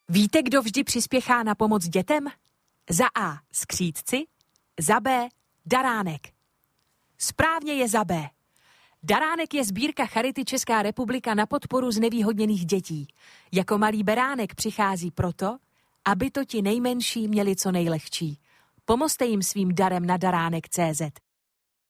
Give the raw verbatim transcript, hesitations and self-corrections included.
Víte, kdo vždy přispěchá na pomoc dětem? Za A. Skřídci, za B. Daránek. Správně je za B. Daránek je sbírka Charity Česká republika na podporu znevýhodněných dětí. Jako malý beránek přichází proto, aby to ti nejmenší měli co nejlehčí. Pomozte jim svým darem na daránek tečka cé zet.